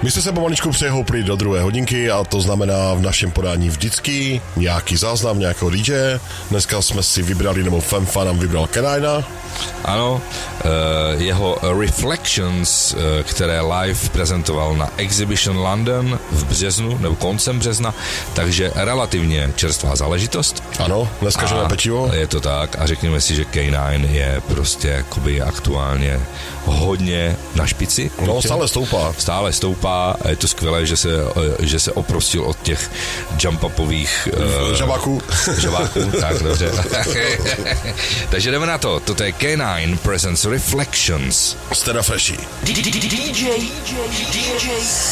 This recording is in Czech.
My jsme se pomaličku přehoupli do druhé hodinky a to znamená v našem podání vždycky nějaký záznam nějakého DJ. Dneska jsme si vybrali, nebo Femfa nám vybral Kenina. Ano, jeho Reflections, které live prezentoval na Exhibition London v březnu, nebo koncem března, takže relativně čerstvá záležitost. Ano, dneska žene pečivo. Je to tak a řekněme si, že K9 je prostě jakoby aktuálně hodně na špici. No, stále stoupá. Stále stoupá a je to skvělé, že se oprostil od těch jump-upových žabáků, tak dobře. Takže jdeme na to. Toto je K9 Presents Reflections. Jste na Freshi. DJ